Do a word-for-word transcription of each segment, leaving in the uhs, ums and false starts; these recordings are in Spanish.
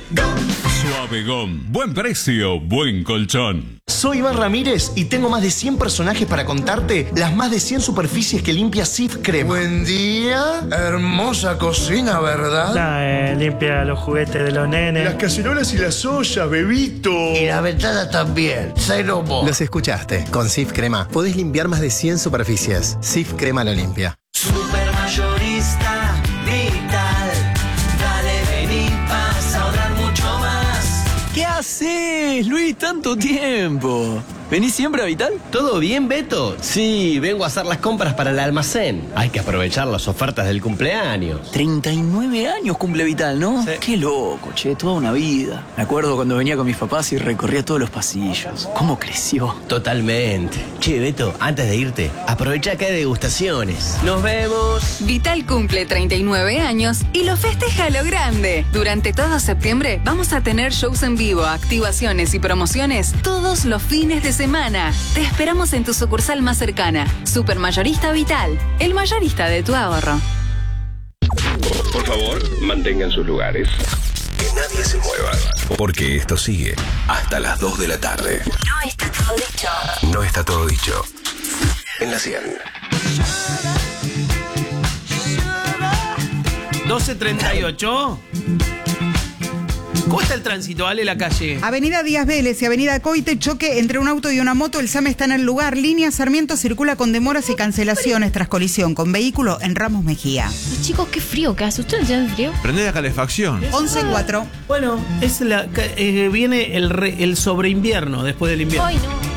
Suave Gom. Buen precio, buen colchón. Soy Iván Ramírez y tengo más de cien personajes para contarte las más de cien superficies que limpia Cif Crema. Buen día. Hermosa cocina, ¿verdad? La, eh, limpia los juguetes de los nenes. Las cacerolas y las ollas, bebito. Y la ventana también. Cero mo. Los escuchaste. Con Cif Crema podés limpiar más de cien superficies. Cif Crema lo limpia. Supermayorista Vital. Dale, vení, vas a ahorrar mucho más. ¿Qué haces, Luis? Tanto tiempo. ¿Venís siempre a Vital? ¿Todo bien, Beto? Sí, vengo a hacer las compras para el almacén. Hay que aprovechar las ofertas del cumpleaños. treinta y nueve años cumple Vital, ¿no? Sí. Qué loco, che, toda una vida. Me acuerdo cuando venía con mis papás y recorría todos los pasillos. ¿Cómo creció? Totalmente. Che, Beto, antes de irte, aprovecha que hay degustaciones. ¡Nos vemos! Vital cumple treinta y nueve años y lo festeja a lo grande. Durante todo septiembre vamos a tener shows en vivo, activaciones y promociones todos los fines de semana. Te esperamos en tu sucursal más cercana. Supermayorista Vital, el mayorista de tu ahorro. Por favor, mantengan sus lugares. Que nadie se mueva, porque esto sigue hasta las dos de la tarde. No está todo dicho. No está todo dicho. En la cien. doce treinta y ocho. ¿Cómo está el tránsito, Ale, la calle? Avenida Díaz Vélez y Avenida Coite, choque entre un auto y una moto. El SAME está en el lugar. Línea Sarmiento circula con demoras y cancelaciones tras colisión con vehículo en Ramos Mejía. Chicos, qué frío que hace. ¿Ustedes tienen frío? Prende la calefacción. once cuatro. Bueno, es la, eh, viene el, re, el sobreinvierno después del invierno. Ay, no.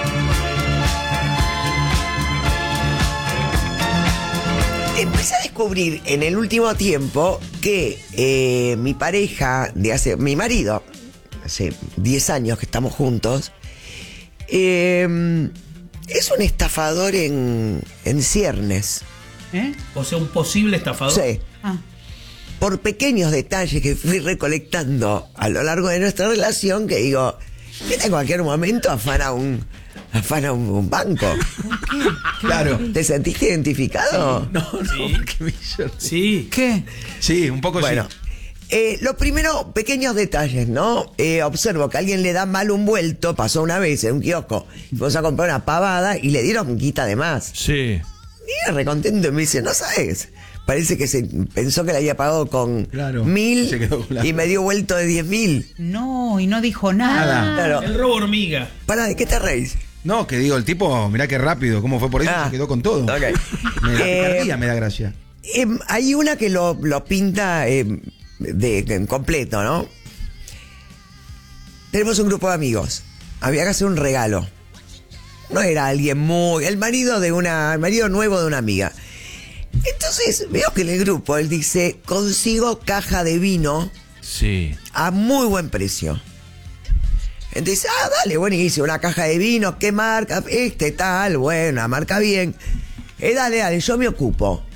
Empecé a descubrir en el último tiempo que eh, mi pareja de hace, mi marido, hace diez años que estamos juntos, eh, es un estafador en, en ciernes. ¿Eh? O sea, un posible estafador. Sí. Ah. Por pequeños detalles que fui recolectando a lo largo de nuestra relación, que digo, que en cualquier momento afana un... afana un, un banco. ¿Qué? Claro. ¿Te sentiste identificado? Sí. No, no, sí. ¿Qué? Sí. ¿Qué? Sí, un poco bueno, sí. Eh, lo primero, pequeños detalles, ¿no? Eh, observo que alguien le da mal un vuelto, pasó una vez en un kiosco, fuimos a comprar una pavada y le dieron guita de más. Sí. Y recontento y me dice, no sabes, parece que se pensó que le había pagado con claro, mil se quedó con la... y me dio vuelto de diez mil. No, y no dijo nada. Ah, claro. El robo hormiga. Pará, ¿de qué te reís? No, que digo, el tipo, mirá qué rápido, cómo fue por eso, ah, se quedó con todo. Okay. Me da eh, picardía, me da gracia. Eh, hay una que lo, lo pinta eh, de, de completo, ¿no? Tenemos un grupo de amigos. Había que hacer un regalo. No era alguien muy... El marido de una... El marido nuevo de una amiga. Entonces, veo que en el grupo él dice, consigo caja de vino. Sí. A muy buen precio. Entonces, ah, dale, bueno, y dice, una caja de vino, ¿qué marca? Este tal, bueno, la marca bien. Eh, dale, dale, yo me ocupo.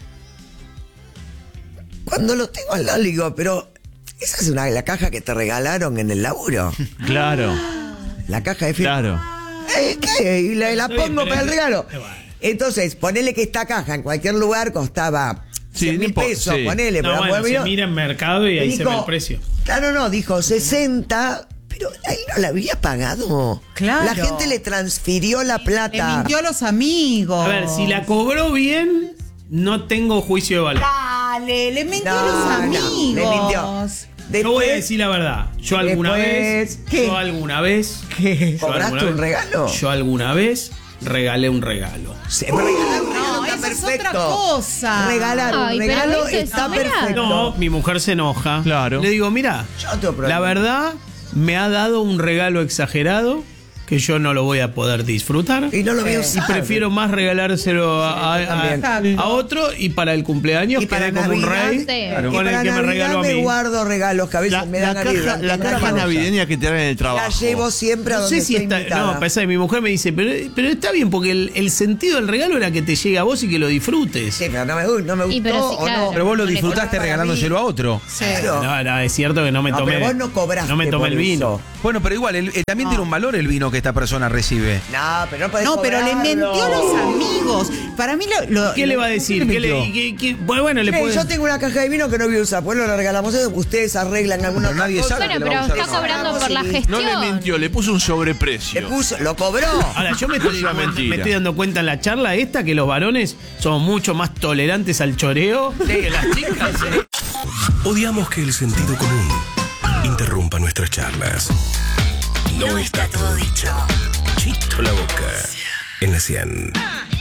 Cuando lo tengo al lado, le digo, pero esa es una, la caja que te regalaron en el laburo. Claro. La caja de firma. Claro. Eh, ¿Qué? Y la, la pongo para el regalo. Entonces, ponele que esta caja en cualquier lugar costaba sí, cien mil pesos, sí. Ponele. No, pero bueno, se mira en mercado y ahí dijo, se ve el precio. Claro, no, dijo sesenta, pero ahí no la había pagado. Claro. La gente le transfirió la plata. Le mintió a los amigos. A ver, si la cobró bien, no tengo juicio de valor. Dale, le mintió no, a los amigos. No, le mintió. Después, yo voy a decir la verdad. Yo alguna después, vez. ¿qué? Yo alguna vez. ¿Qué? ¿Cobraste un regalo? Yo alguna vez regalé un regalo. Se me regaló un regalo. No, está eso perfecto. es otra cosa. Regalar Ay, un regalo pero está mirá. perfecto. No, mi mujer se enoja. Claro. Le digo, mira, la verdad me ha dado un regalo exagerado que yo no lo voy a poder disfrutar. Y no lo voy a Y usar. prefiero más regalárselo a, a, a, a otro y para el cumpleaños y para quedé como Navidad, un rey sí. con el que me regaló a mí. me guardo regalos que a veces La, me dan la a mí. caja, la caja navideña que te dan en el trabajo. La llevo siempre a No donde sé si estoy está. invitada. No, pasa que mi mujer me dice, pero, pero está bien, porque el, el sentido del regalo era que te llegue a vos y que lo disfrutes. Sí, pero no me, no me gustó Y pero sí, o claro. no. Pero vos lo No le disfrutaste cobras para regalándoselo mí. a otro. Claro. No, no, es cierto que no me No, tomé. pero vos no cobraste No me tomé por el vino. eso. Bueno, pero igual, el, el, también tiene un valor el vino que esta persona recibe. No, pero no podés No, pero le cobrarlo. mintió a los amigos. Para mí lo... lo- ¿Qué le va a decir? ¿Qué le, qué- qué- bueno, bueno, le Mire, puede... yo tengo una caja de vino que no voy a usar, pues lo regalamos. Ustedes arreglan alguna Pero nadie cosa. sabe Bueno, que le va a pero usar. está cobrando por la Sí. gestión. No le mintió, le puso un Le sobreprecio. puso, lo cobró. Ahora, yo me estoy, Es una me mentira. estoy dando cuenta en la charla esta que los varones somos mucho más tolerantes al choreo que las chicas. ¿eh? Odiamos que el sentido común interrumpa nuestras charlas. No está todo dicho. Chito la boca en la cien.